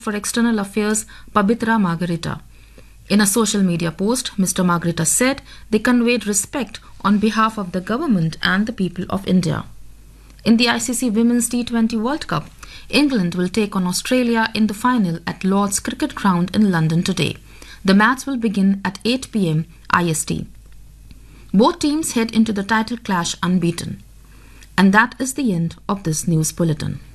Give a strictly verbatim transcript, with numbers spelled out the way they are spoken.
for External Affairs Pabitra Margarita. In a social media post, Mister Margarita said they conveyed respect on behalf of the government and the people of India. In the I C C Women's T twenty World Cup, England will take on Australia in the final at Lord's Cricket Ground in London today. The match will begin at eight p m I S T. Both teams head into the title clash unbeaten. And that is the end of this news bulletin.